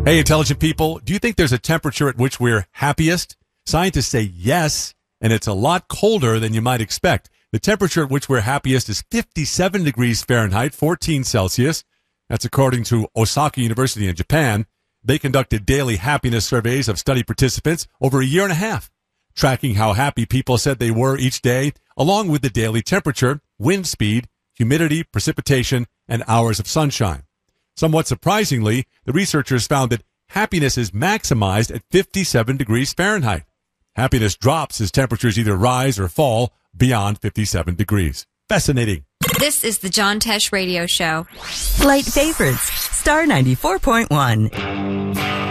Hey, intelligent people, do you think there's a temperature at which we're happiest? Scientists say yes, and it's a lot colder than you might expect. The temperature at which we're happiest is 57 degrees Fahrenheit, 14 Celsius. That's according to Osaka University in Japan. They conducted daily happiness surveys of study participants over a year and a half, tracking how happy people said they were each day, along with the daily temperature, wind speed, humidity, precipitation, and hours of sunshine. Somewhat surprisingly, the researchers found that happiness is maximized at 57 degrees Fahrenheit. Happiness drops as temperatures either rise or fall beyond 57 degrees. Fascinating. This is the John Tesh Radio Show. Flight Favorites, Star 94.1.